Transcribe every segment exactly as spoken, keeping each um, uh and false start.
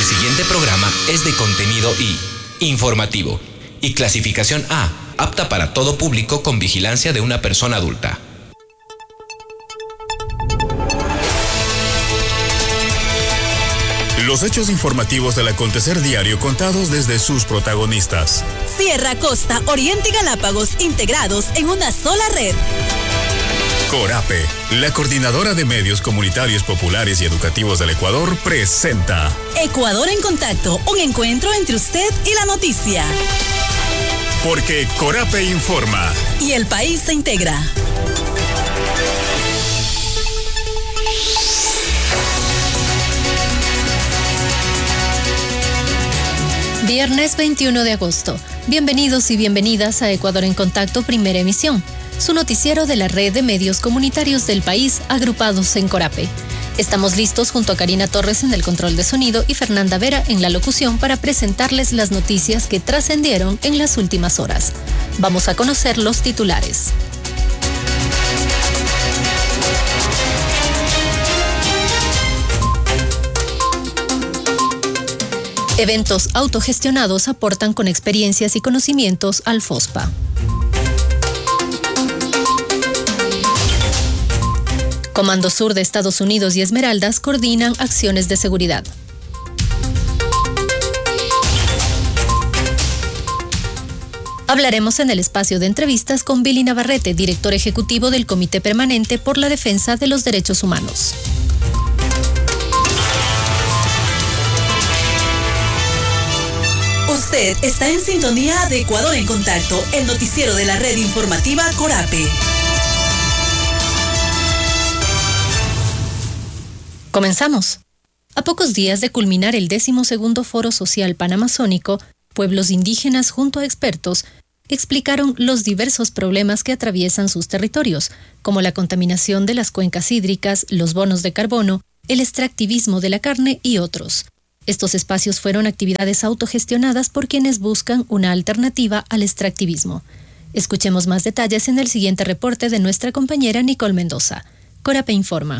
siguiente programa es de contenido I, informativo, y clasificación A, apta para todo público con vigilancia de una persona adulta. Los hechos informativos del acontecer diario contados desde sus protagonistas. Sierra, Costa, Oriente y Galápagos integrados en una sola red. Corape, la coordinadora de medios comunitarios populares y educativos del Ecuador, presenta Ecuador en Contacto, un encuentro entre usted y la noticia. Porque Corape informa. Y el país se integra. Viernes veintiuno de agosto. Bienvenidos y bienvenidas a Ecuador en Contacto, primera emisión, su noticiero de la red de medios comunitarios del país agrupados en Corape. Estamos listos junto a Karina Torres en el control de sonido y Fernanda Vera en la locución para presentarles las noticias que trascendieron en las últimas horas. Vamos a conocer los titulares. Eventos autogestionados aportan con experiencias y conocimientos al FOSPA. Comando Sur de Estados Unidos y Esmeraldas coordinan acciones de seguridad. Hablaremos en el espacio de entrevistas con Billy Navarrete, director ejecutivo del Comité Permanente por la Defensa de los Derechos Humanos. Usted está en sintonía de Ecuador en Contacto, el noticiero de la red informativa Corape. Comenzamos. A pocos días de culminar el decimosegundo Foro Social Panamazónico, pueblos indígenas junto a expertos explicaron los diversos problemas que atraviesan sus territorios, como la contaminación de las cuencas hídricas, los bonos de carbono, el extractivismo de la carne y otros. Estos espacios fueron actividades autogestionadas por quienes buscan una alternativa al extractivismo. Escuchemos más detalles en el siguiente reporte de nuestra compañera Nicole Mendoza. Corape informa.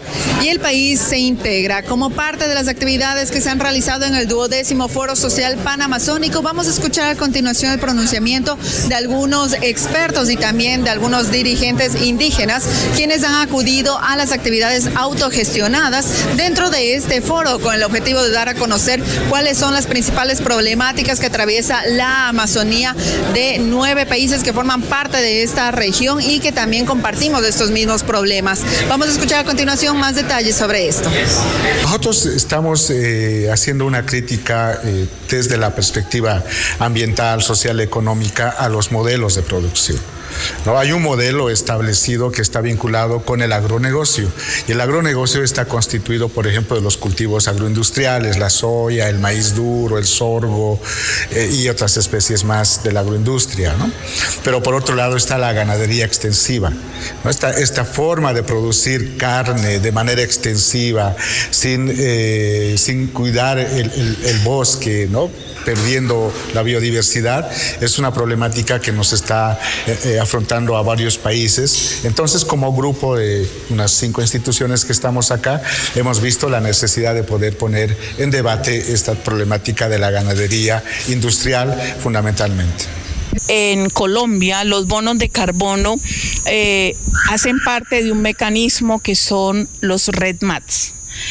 Y el país se integra como parte de las actividades que se han realizado en el duodécimo Foro Social Panamazónico. Vamos a escuchar a continuación el pronunciamiento de algunos expertos y también de algunos dirigentes indígenas quienes han acudido a las actividades autogestionadas dentro de este foro con el objetivo de dar a conocer cuáles son las principales problemáticas que atraviesa la Amazonía de nueve países que forman parte de esta región y que también compartimos estos mismos problemas. Vamos a escuchar a continuación más detalles sobre esto. Nosotros estamos eh, haciendo una crítica eh, desde la perspectiva ambiental, social, económica a los modelos de producción. No, hay un modelo establecido que está vinculado con el agronegocio y el agronegocio está constituido, por ejemplo, de los cultivos agroindustriales, la soya, el maíz duro, el sorgo eh, y otras especies más de la agroindustria, ¿no? Pero por otro lado está la ganadería extensiva, ¿no? Esta, esta forma de producir carne de manera extensiva sin, eh, sin cuidar el, el, el bosque, ¿no? Perdiendo la biodiversidad, es una problemática que nos está eh, afrontando a varios países. Entonces, como grupo de unas cinco instituciones que estamos acá, hemos visto la necesidad de poder poner en debate esta problemática de la ganadería industrial fundamentalmente. En Colombia, los bonos de carbono eh, hacen parte de un mecanismo que son los REDMATS.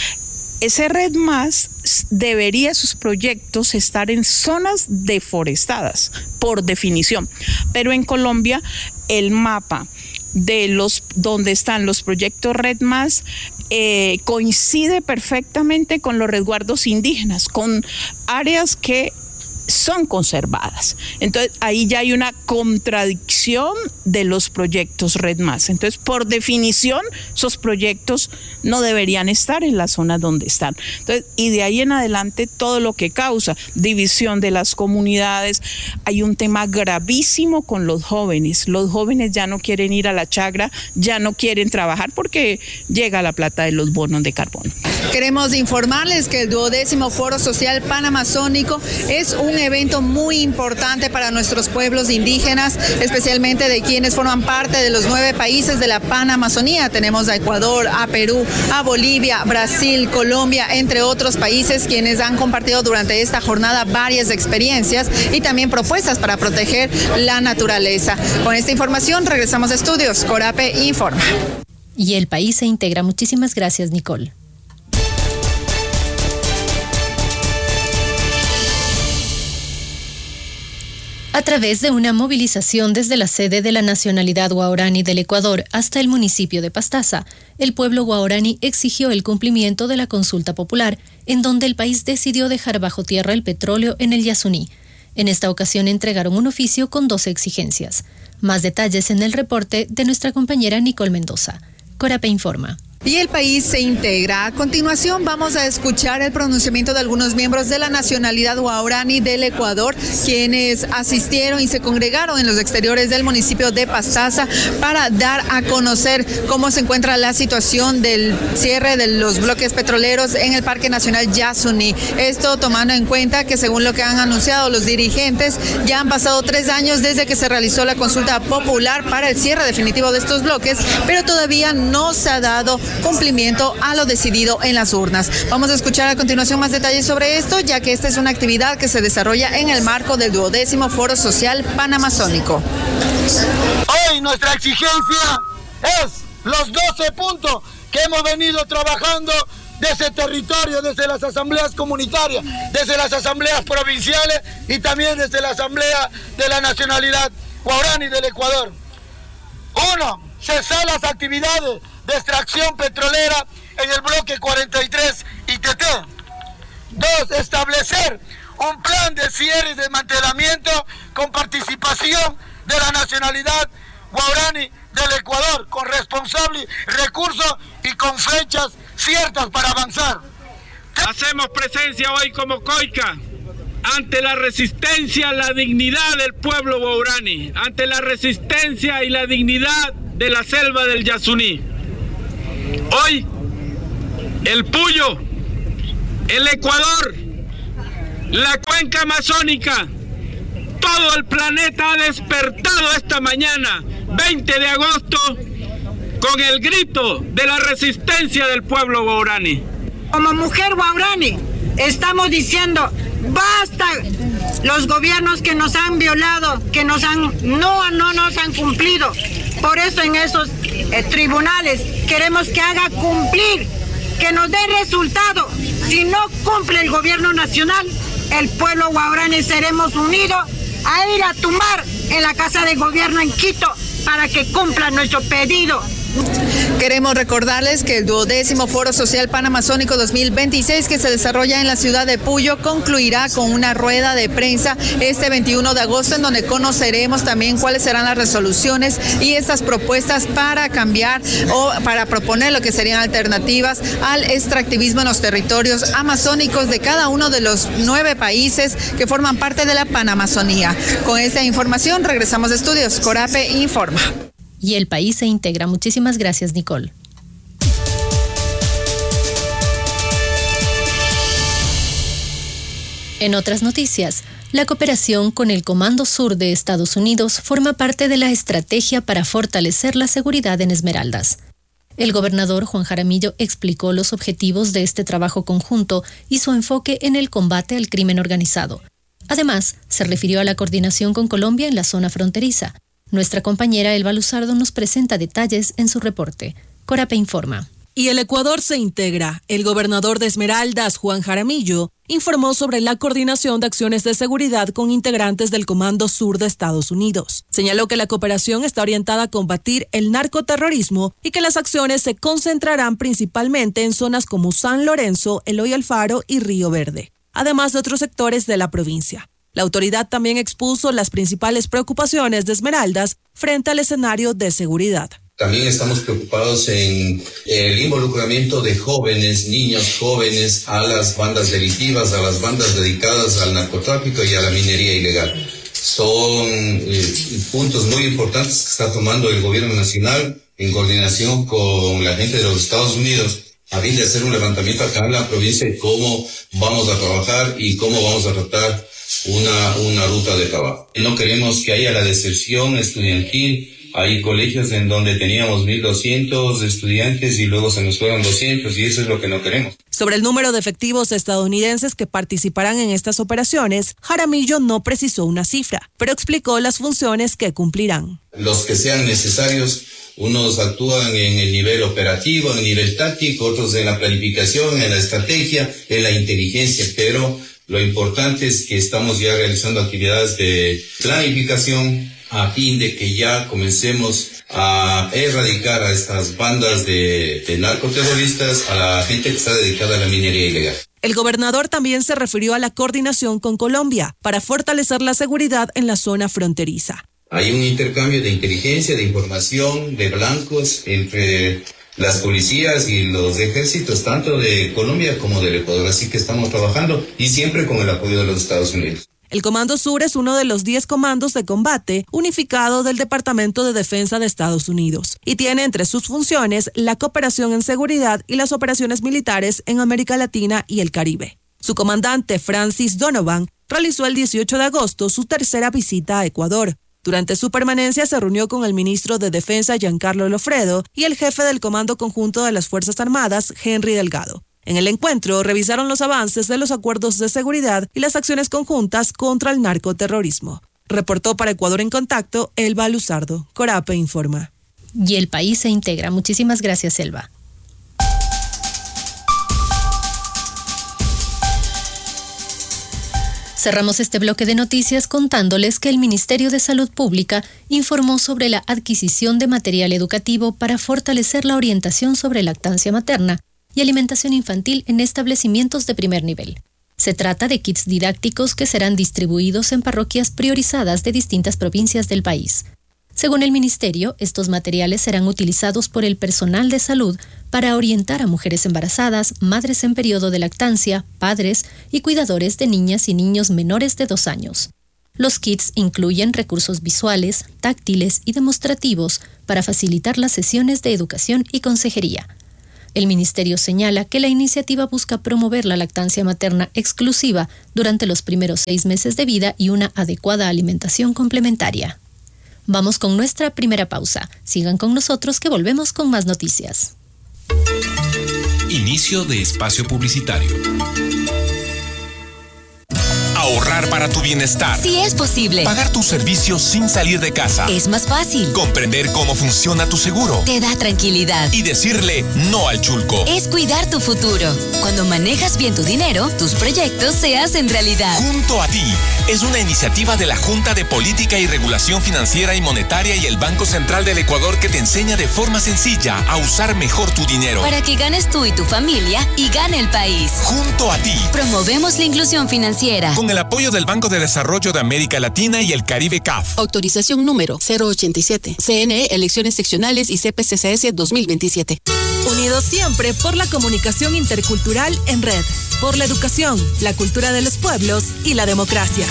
Ese REDMAS debería sus proyectos estar en zonas deforestadas, por definición. Pero en Colombia, el mapa de los donde están los proyectos REDMAS eh, coincide perfectamente con los resguardos indígenas, con áreas que son conservadas. Entonces, ahí ya hay una contradicción de los proyectos REDMAS. Entonces, por definición, esos proyectos no deberían estar en las zonas donde están. Entonces, y de ahí en adelante, todo lo que causa división de las comunidades. Hay un tema gravísimo con los jóvenes. Los jóvenes ya no quieren ir a la chagra, ya no quieren trabajar porque llega la plata de los bonos de carbono. Queremos informarles que el duodécimo Foro Social Panamazónico es un un evento muy importante para nuestros pueblos indígenas, especialmente de quienes forman parte de los nueve países de la Panamazonía. Tenemos a Ecuador, a Perú, a Bolivia, Brasil, Colombia, entre otros países, quienes han compartido durante esta jornada varias experiencias y también propuestas para proteger la naturaleza. Con esta información regresamos a estudios. Corape informa. Y el país se integra. Muchísimas gracias, Nicole. A través de una movilización desde la sede de la nacionalidad guaraní del Ecuador hasta el municipio de Pastaza, el pueblo guaraní exigió el cumplimiento de la consulta popular, en donde el país decidió dejar bajo tierra el petróleo en el Yasuní. En esta ocasión entregaron un oficio con doce exigencias. Más detalles en el reporte de nuestra compañera Nicole Mendoza. Corape informa. Y el país se integra. A continuación vamos a escuchar el pronunciamiento de algunos miembros de la nacionalidad guaraní del Ecuador, quienes asistieron y se congregaron en los exteriores del municipio de Pastaza para dar a conocer cómo se encuentra la situación del cierre de los bloques petroleros en el Parque Nacional Yasuní. Esto tomando en cuenta que, según lo que han anunciado los dirigentes, ya han pasado tres años desde que se realizó la consulta popular para el cierre definitivo de estos bloques, pero todavía no se ha dado cumplimiento a lo decidido en las urnas. Vamos a escuchar a continuación más detalles sobre esto, ya que esta es una actividad que se desarrolla en el marco del duodécimo Foro Social Panamazónico. Hoy nuestra exigencia es los doce puntos que hemos venido trabajando desde el territorio, desde las asambleas comunitarias, desde las asambleas provinciales y también desde la asamblea de la nacionalidad guaraní del Ecuador. Uno, cesar las actividades de extracción petrolera en el bloque cuarenta y tres I T T. Dos, establecer un plan de cierre y desmantelamiento con participación de la nacionalidad guaraní del Ecuador, con responsables recursos y con fechas ciertas para avanzar. Hacemos presencia hoy como COICA ante la resistencia, la dignidad del pueblo guaraní, ante la resistencia y la dignidad de la selva del Yasuní. Hoy, el Puyo, el Ecuador, la cuenca amazónica, todo el planeta ha despertado esta mañana, veinte de agosto, con el grito de la resistencia del pueblo guaraní. Como mujer guaraní, estamos diciendo, basta los gobiernos que nos han violado, que nos han, no, no nos han cumplido. Por eso en esos eh, tribunales queremos que haga cumplir, que nos dé resultado. Si no cumple el gobierno nacional, el pueblo guaraní seremos unidos a ir a tumbar en la Casa de Gobierno en Quito para que cumpla nuestro pedido. Queremos recordarles que el duodécimo Foro Social Panamazónico dos mil veintiséis, que se desarrolla en la ciudad de Puyo, concluirá con una rueda de prensa este veintiuno de agosto, en donde conoceremos también cuáles serán las resoluciones y estas propuestas para cambiar o para proponer lo que serían alternativas al extractivismo en los territorios amazónicos de cada uno de los nueve países que forman parte de la Panamazonía. Con esta información regresamos a estudios. Corape informa. Y el país se integra. Muchísimas gracias, Nicole. En otras noticias, la cooperación con el Comando Sur de Estados Unidos forma parte de la estrategia para fortalecer la seguridad en Esmeraldas. El gobernador Juan Jaramillo explicó los objetivos de este trabajo conjunto y su enfoque en el combate al crimen organizado. Además, se refirió a la coordinación con Colombia en la zona fronteriza. Nuestra compañera Elba Luzardo nos presenta detalles en su reporte. Corape informa. Y el Ecuador se integra. El gobernador de Esmeraldas, Juan Jaramillo, informó sobre la coordinación de acciones de seguridad con integrantes del Comando Sur de Estados Unidos. Señaló que la cooperación está orientada a combatir el narcoterrorismo y que las acciones se concentrarán principalmente en zonas como San Lorenzo, Eloy Alfaro y Río Verde, además de otros sectores de la provincia. La autoridad también expuso las principales preocupaciones de Esmeraldas frente al escenario de seguridad. También estamos preocupados en el involucramiento de jóvenes, niños jóvenes, a las bandas delictivas, a las bandas dedicadas al narcotráfico y a la minería ilegal. Son eh, puntos muy importantes que está tomando el gobierno nacional en coordinación con la gente de los Estados Unidos, a fin de hacer un levantamiento acá en la provincia de cómo vamos a trabajar y cómo vamos a tratar una, una ruta de trabajo. No queremos que haya la deserción estudiantil. Hay colegios en donde teníamos mil doscientos estudiantes y luego se nos fueron doscientos, y eso es lo que no queremos. Sobre el número de efectivos estadounidenses que participarán en estas operaciones, Jaramillo no precisó una cifra, pero explicó las funciones que cumplirán. Los que sean necesarios, unos actúan en el nivel operativo, en el nivel táctico, otros en la planificación, en la estrategia, en la inteligencia, pero lo importante es que estamos ya realizando actividades de planificación a fin de que ya comencemos a erradicar a estas bandas de, de narcoterroristas, a la gente que está dedicada a la minería ilegal. El gobernador también se refirió a la coordinación con Colombia para fortalecer la seguridad en la zona fronteriza. Hay un intercambio de inteligencia, de información, de blancos entre las policías y los ejércitos, tanto de Colombia como del Ecuador. Así que estamos trabajando y siempre con el apoyo de los Estados Unidos. El Comando Sur es uno de los diez comandos de combate unificado del Departamento de Defensa de Estados Unidos y tiene entre sus funciones la cooperación en seguridad y las operaciones militares en América Latina y el Caribe. Su comandante, Francis Donovan, realizó el dieciocho de agosto su tercera visita a Ecuador. Durante su permanencia se reunió con el ministro de Defensa, Giancarlo Lofredo, y el jefe del Comando Conjunto de las Fuerzas Armadas, Henry Delgado. En el encuentro revisaron los avances de los acuerdos de seguridad y las acciones conjuntas contra el narcoterrorismo. Reportó para Ecuador en Contacto, Elba Luzardo. Corape informa. Y el país se integra. Muchísimas gracias, Elba. Cerramos este bloque de noticias contándoles que el Ministerio de Salud Pública informó sobre la adquisición de material educativo para fortalecer la orientación sobre lactancia materna y alimentación infantil en establecimientos de primer nivel. Se trata de kits didácticos que serán distribuidos en parroquias priorizadas de distintas provincias del país. Según el Ministerio, estos materiales serán utilizados por el personal de salud para orientar a mujeres embarazadas, madres en periodo de lactancia, padres y cuidadores de niñas y niños menores de dos años. Los kits incluyen recursos visuales, táctiles y demostrativos para facilitar las sesiones de educación y consejería. El Ministerio señala que la iniciativa busca promover la lactancia materna exclusiva durante los primeros seis meses de vida y una adecuada alimentación complementaria. Vamos con nuestra primera pausa. Sigan con nosotros que volvemos con más noticias. Inicio de espacio publicitario. Ahorrar para tu bienestar. Sí es posible. Pagar tus servicios sin salir de casa. Es más fácil. Comprender cómo funciona tu seguro. Te da tranquilidad. Y decirle no al chulco. Es cuidar tu futuro. Cuando manejas bien tu dinero, tus proyectos se hacen realidad. Junto a ti es una iniciativa de la Junta de Política y Regulación Financiera y Monetaria y el Banco Central del Ecuador que te enseña de forma sencilla a usar mejor tu dinero. Para que ganes tú y tu familia y gane el país. Junto a ti. Promovemos la inclusión financiera. Con el apoyo del Banco de Desarrollo de América Latina y el Caribe C A F. Autorización número cero ochenta y siete. C N E, Elecciones Seccionales y C P C C S dos mil veintisiete. Unidos siempre por la comunicación intercultural en red, por la educación, la cultura de los pueblos y la democracia.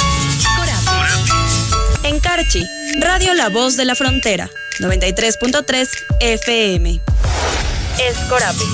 En Carchi, Radio La Voz de la Frontera, noventa y tres punto tres F M. Es Corape.